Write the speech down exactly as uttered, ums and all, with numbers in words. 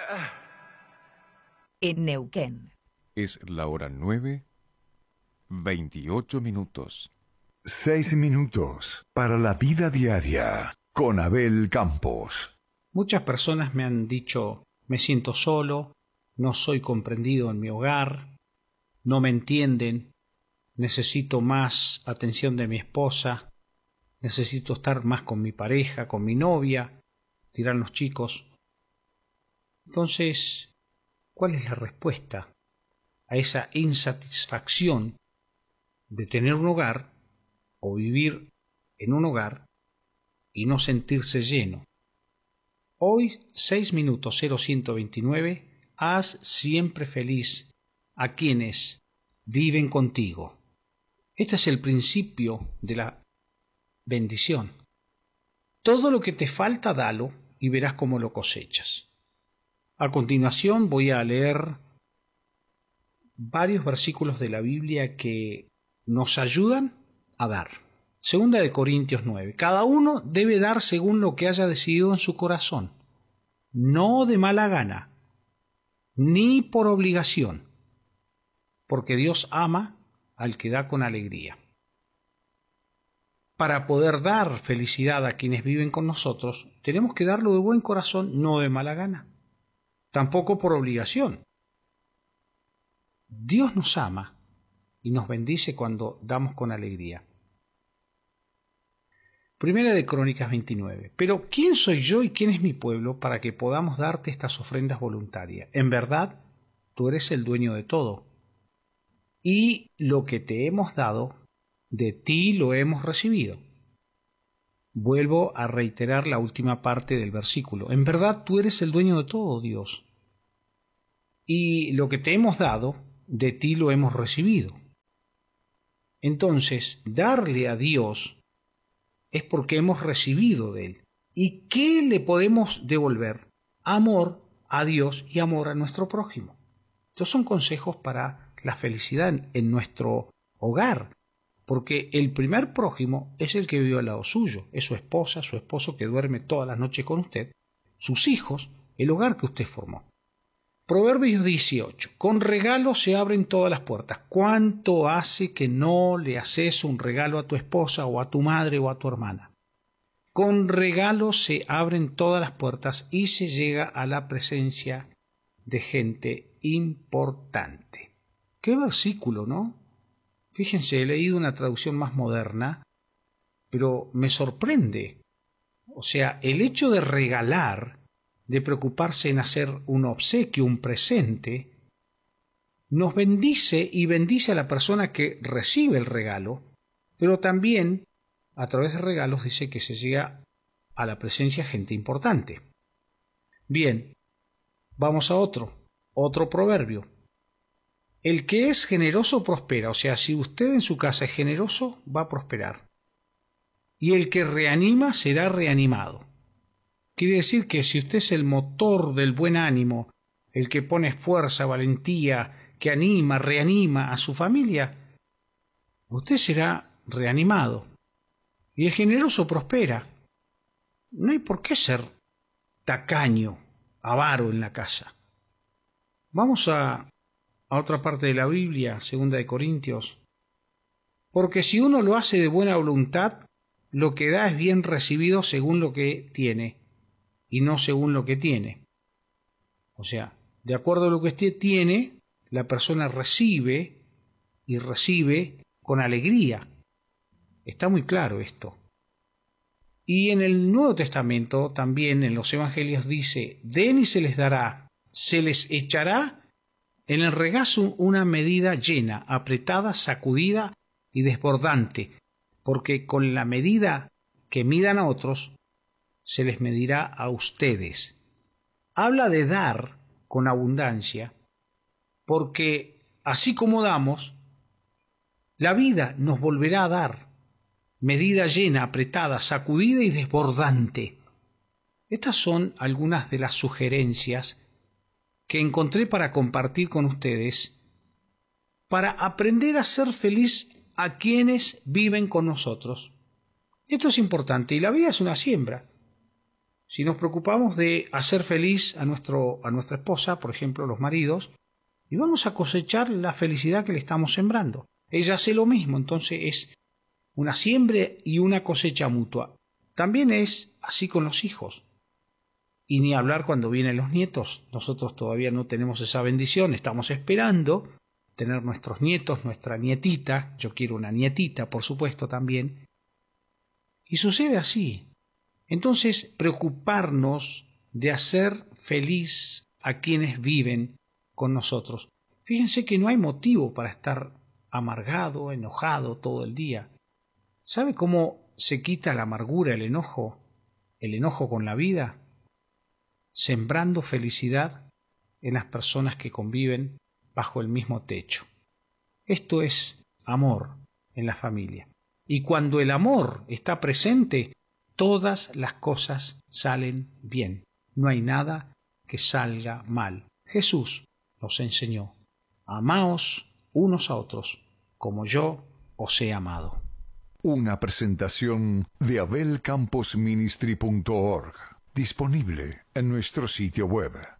En Neuquén. Es la hora nueve, veintiocho minutos. Seis minutos para la vida diaria con Abel Campos. Muchas personas me han dicho, me siento solo, no soy comprendido en mi hogar, no me entienden, necesito más atención de mi esposa, necesito estar más con mi pareja, con mi novia, dirán los chicos. Entonces, ¿cuál es la respuesta a esa insatisfacción de tener un hogar o vivir en un hogar y no sentirse lleno? Hoy, seis minutos cero ciento veintinueve, haz siempre feliz a quienes viven contigo. Este es el principio de la bendición. Todo lo que te falta, dalo y verás cómo lo cosechas. A continuación voy a leer varios versículos de la Biblia que nos ayudan a dar. Segunda de Corintios nueve. Cada uno debe dar según lo que haya decidido en su corazón, no de mala gana, ni por obligación, porque Dios ama al que da con alegría. Para poder dar felicidad a quienes viven con nosotros, tenemos que darlo de buen corazón, no de mala gana, tampoco por obligación. Dios nos ama y nos bendice cuando damos con alegría. Primera de Crónicas veintinueve. Pero ¿quién soy yo y quién es mi pueblo para que podamos darte estas ofrendas voluntarias? En verdad, tú eres el dueño de todo. Y lo que te hemos dado, de ti lo hemos recibido. Vuelvo a reiterar la última parte del versículo. En verdad, tú eres el dueño de todo, Dios. Y lo que te hemos dado, de ti lo hemos recibido. Entonces, darle a Dios es porque hemos recibido de Él. ¿Y qué le podemos devolver? Amor a Dios y amor a nuestro prójimo. Estos son consejos para la felicidad en nuestro hogar, porque el primer prójimo es el que vive al lado suyo, es su esposa, su esposo que duerme todas las noches con usted, sus hijos, el hogar que usted formó. Proverbios dieciocho. Con regalo se abren todas las puertas. ¿Cuánto hace que no le haces un regalo a tu esposa o a tu madre o a tu hermana? Con regalo se abren todas las puertas y se llega a la presencia de gente importante. ¿Qué versículo, no? Fíjense, he leído una traducción más moderna, pero me sorprende. O sea, el hecho de regalar, de preocuparse en hacer un obsequio, un presente, nos bendice y bendice a la persona que recibe el regalo, pero también a través de regalos dice que se llega a la presencia de gente importante. Bien, vamos a otro, otro proverbio. El que es generoso prospera, o sea, si usted en su casa es generoso, va a prosperar. Y el que reanima será reanimado. Quiere decir que si usted es el motor del buen ánimo, el que pone fuerza, valentía, que anima, reanima a su familia, usted será reanimado. Y el generoso prospera. No hay por qué ser tacaño, avaro en la casa. Vamos a, a otra parte de la Biblia, Segunda de Corintios. Porque si uno lo hace de buena voluntad, lo que da es bien recibido según lo que tiene, y no según lo que tiene. O sea, de acuerdo a lo que usted tiene, la persona recibe y recibe con alegría. Está muy claro esto. Y en el Nuevo Testamento, también en los Evangelios dice, den y se les dará, se les echará en el regazo una medida llena, apretada, sacudida y desbordante, porque con la medida que midan a otros, se les medirá a ustedes. Habla de dar con abundancia, porque así como damos, la vida nos volverá a dar, medida llena, apretada, sacudida y desbordante. Estas son algunas de las sugerencias que encontré para compartir con ustedes, para aprender a ser feliz a quienes viven con nosotros. Esto es importante, y la vida es una siembra. Si nos preocupamos de hacer feliz a, nuestro, a nuestra esposa, por ejemplo, los maridos, y vamos a cosechar la felicidad que le estamos sembrando. Ella hace lo mismo, entonces es una siembra y una cosecha mutua. También es así con los hijos. Y ni hablar cuando vienen los nietos. Nosotros todavía no tenemos esa bendición, estamos esperando tener nuestros nietos, nuestra nietita. Yo quiero una nietita, por supuesto, también. Y sucede así. Entonces, preocuparnos de hacer feliz a quienes viven con nosotros. Fíjense que no hay motivo para estar amargado, enojado todo el día. ¿Sabe cómo se quita la amargura, el enojo, el enojo con la vida? Sembrando felicidad en las personas que conviven bajo el mismo techo. Esto es amor en la familia. Y cuando el amor está presente, todas las cosas salen bien. No hay nada que salga mal. Jesús nos enseñó: amaos unos a otros como yo os he amado. Una presentación de abel campos ministry punto org, disponible en nuestro sitio web.